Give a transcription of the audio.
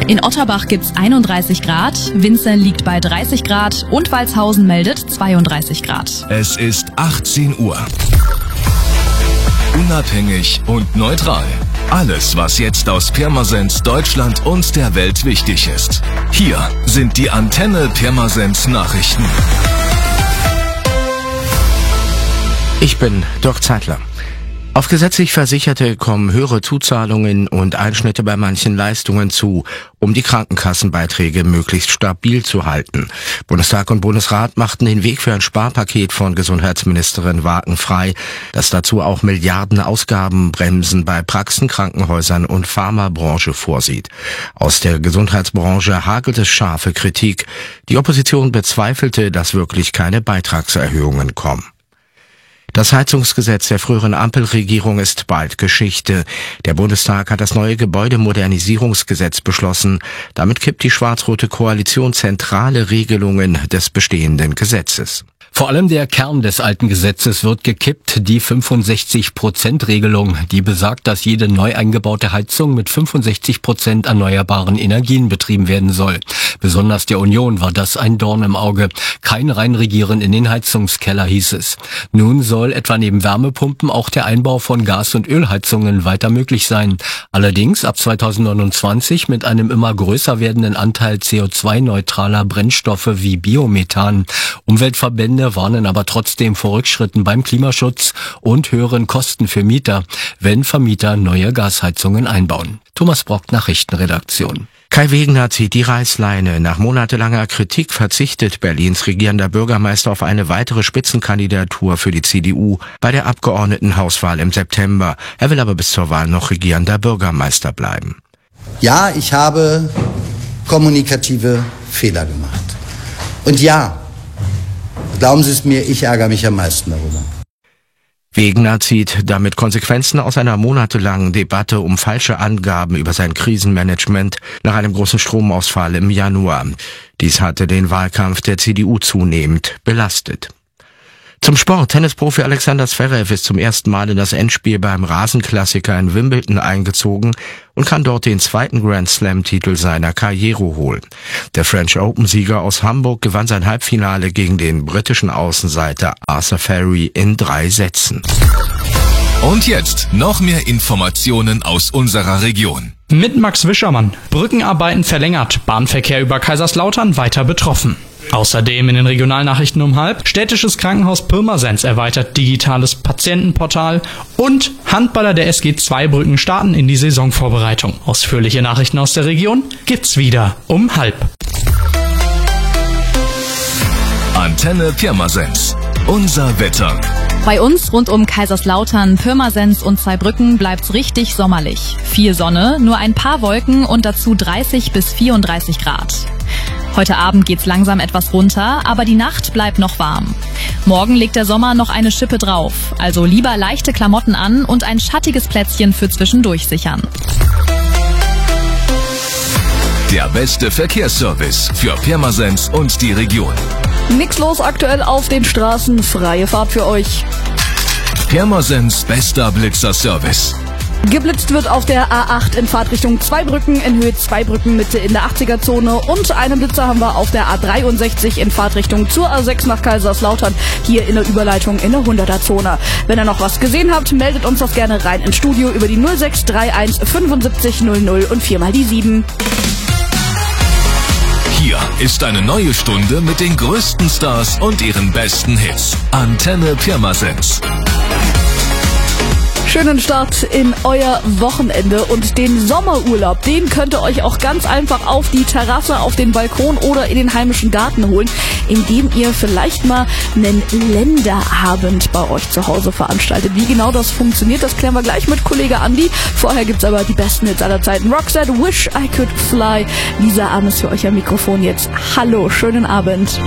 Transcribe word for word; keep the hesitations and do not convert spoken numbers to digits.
In Otterbach gibt's einunddreißig Grad, Winzeln liegt bei dreißig Grad und Walshausen meldet zweiunddreißig Grad. Es ist achtzehn Uhr. Unabhängig und neutral. Alles, was jetzt aus Pirmasens, Deutschland und der Welt wichtig ist. Hier sind die Antenne Pirmasens Nachrichten. Ich bin Dirk Zeitler. Auf gesetzlich Versicherte kommen höhere Zuzahlungen und Einschnitte bei manchen Leistungen zu, um die Krankenkassenbeiträge möglichst stabil zu halten. Bundestag und Bundesrat machten den Weg für ein Sparpaket von Gesundheitsministerin Waken frei, das dazu auch Milliarden Ausgabenbremsen bei Praxen, Krankenhäusern und Pharmabranche vorsieht. Aus der Gesundheitsbranche hagelt es scharfe Kritik. Die Opposition bezweifelte, dass wirklich keine Beitragserhöhungen kommen. Das Heizungsgesetz der früheren Ampelregierung ist bald Geschichte. Der Bundestag hat das neue Gebäudemodernisierungsgesetz beschlossen. Damit kippt die schwarz-rote Koalition zentrale Regelungen des bestehenden Gesetzes. Vor allem der Kern des alten Gesetzes wird gekippt, die fünfundsechzig Prozent Regelung, die besagt, dass jede neu eingebaute Heizung mit fünfundsechzig Prozent erneuerbaren Energien betrieben werden soll. Besonders der Union war das ein Dorn im Auge. Kein Reinregieren in den Heizungskeller, hieß es. Nun soll etwa neben Wärmepumpen auch der Einbau von Gas- und Ölheizungen weiter möglich sein. Allerdings ab zweitausendneunundzwanzig mit einem immer größer werdenden Anteil C O zwei neutraler Brennstoffe wie Biomethan. Umweltverbände warnen aber trotzdem vor Rückschritten beim Klimaschutz und höheren Kosten für Mieter, wenn Vermieter neue Gasheizungen einbauen. Thomas Brock, Nachrichtenredaktion. Kai Wegner zieht die Reißleine. Nach monatelanger Kritik verzichtet Berlins regierender Bürgermeister auf eine weitere Spitzenkandidatur für die C D U bei der Abgeordnetenhauswahl im September. Er will aber bis zur Wahl noch regierender Bürgermeister bleiben. Ja, ich habe kommunikative Fehler gemacht. Und ja, glauben Sie es mir, ich ärgere mich am meisten darüber. Wegner zieht damit Konsequenzen aus einer monatelangen Debatte um falsche Angaben über sein Krisenmanagement nach einem großen Stromausfall im Januar. Dies hatte den Wahlkampf der C D U zunehmend belastet. Zum Sport. Tennisprofi Alexander Zverev ist zum ersten Mal in das Endspiel beim Rasenklassiker in Wimbledon eingezogen und kann dort den zweiten Grand-Slam-Titel seiner Karriere holen. Der French Open-Sieger aus Hamburg gewann sein Halbfinale gegen den britischen Außenseiter Arthur Ferry in drei Sätzen. Und jetzt noch mehr Informationen aus unserer Region. Mit Max Wischermann. Brückenarbeiten verlängert, Bahnverkehr über Kaiserslautern weiter betroffen. Außerdem in den Regionalnachrichten um halb, städtisches Krankenhaus Pirmasens erweitert digitales Patientenportal und Handballer der S G Zweibrücken starten in die Saisonvorbereitung. Ausführliche Nachrichten aus der Region gibt's wieder um halb. Antenne Pirmasens. Unser Wetter. Bei uns rund um Kaiserslautern, Pirmasens und Zweibrücken bleibt's richtig sommerlich. Viel Sonne, nur ein paar Wolken und dazu dreißig bis vierunddreißig Grad. Heute Abend geht's langsam etwas runter, aber die Nacht bleibt noch warm. Morgen legt der Sommer noch eine Schippe drauf, also lieber leichte Klamotten an und ein schattiges Plätzchen für zwischendurch sichern. Der beste Verkehrsservice für Pirmasens und die Region. Nix los aktuell auf den Straßen, freie Fahrt für euch. Pirmasens bester Blitzerservice. Geblitzt wird auf der A acht in Fahrtrichtung Zweibrücken, in Höhe Zweibrücken Mitte in der achtziger-Zone und einen Blitzer haben wir auf der A dreiundsechzig in Fahrtrichtung zur A sechs nach Kaiserslautern, hier in der Überleitung in der hunderter-Zone. Wenn ihr noch was gesehen habt, meldet uns das gerne rein ins Studio über die null sechs drei eins fünfundsiebzig null null und viermal die sieben. Hier ist eine neue Stunde mit den größten Stars und ihren besten Hits. Antenne Pirmasens. Schönen Start in euer Wochenende und den Sommerurlaub, den könnt ihr euch auch ganz einfach auf die Terrasse, auf den Balkon oder in den heimischen Garten holen, indem ihr vielleicht mal einen Länderabend bei euch zu Hause veranstaltet. Wie genau das funktioniert, das klären wir gleich mit Kollege Andi. Vorher gibt's aber die besten Hits aller Zeiten. Roxette, Wish I Could Fly. Lisa Armes für euch am Mikrofon jetzt. Hallo, schönen Abend.